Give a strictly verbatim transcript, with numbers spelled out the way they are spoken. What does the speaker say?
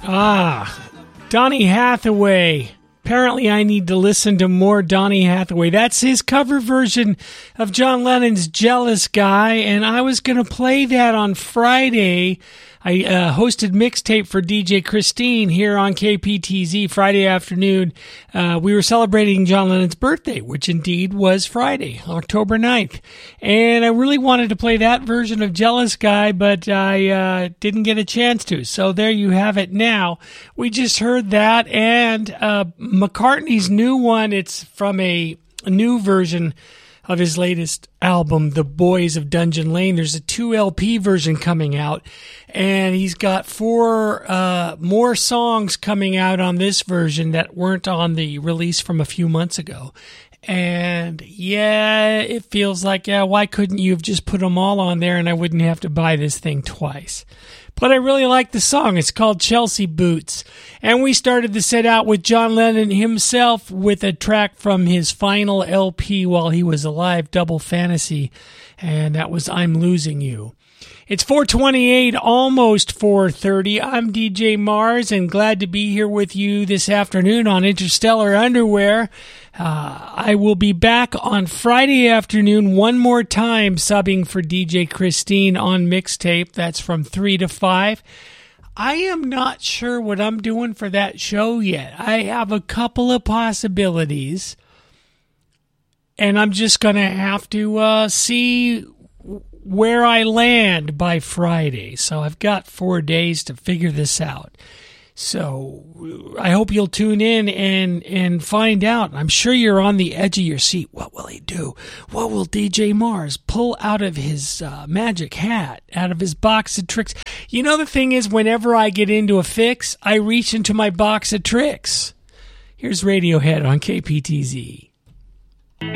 Ah, Donny Hathaway. Apparently I need to listen to more Donny Hathaway. That's his cover version of John Lennon's Jealous Guy, and I was going to play that on Friday. I uh, hosted Mixtape for D J Christine here on K P T Z Friday afternoon. Uh, we were celebrating John Lennon's birthday, which indeed was Friday, October ninth. And I really wanted to play that version of Jealous Guy, but I uh, didn't get a chance to. So there you have it now. We just heard that, and uh, McCartney's new one. It's from a new version of his latest album, The Boys of Dungeon Lane. There's a two L P version coming out, and he's got four uh, more songs coming out on this version that weren't on the release from a few months ago. And yeah, it feels like, yeah, why couldn't you have just put them all on there and I wouldn't have to buy this thing twice? But I really like the song. It's called Chelsea Boots. And we started the set out with John Lennon himself with a track from his final L P while he was alive, Double Fantasy. And that was I'm Losing You. It's four twenty-eight, almost four thirty. I'm D J Mars, and glad to be here with you this afternoon on Interstellar Underwear. Uh, I will be back on Friday afternoon one more time subbing for D J Christine on Mixtape. That's from three to five. I am not sure what I'm doing for that show yet. I have a couple of possibilities, and I'm just going to have to uh, see where I land by Friday. So I've got four days to figure this out. So I hope you'll tune in and, and find out. I'm sure you're on the edge of your seat. What will he do? What will D J Mars pull out of his uh, magic hat, out of his box of tricks? You know, the thing is, whenever I get into a fix, I reach into my box of tricks. Here's Radiohead on K P T Z.